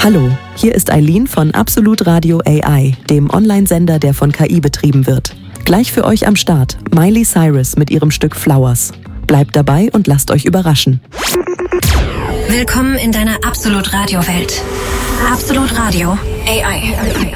Hallo, hier ist Eileen von Absolut Radio AI, dem Online-Sender, der von KI betrieben wird. Gleich für euch am Start Miley Cyrus mit ihrem Stück Flowers. Bleibt dabei und lasst euch überraschen. Willkommen in deiner Absolut Radio Welt. Absolut Radio AI.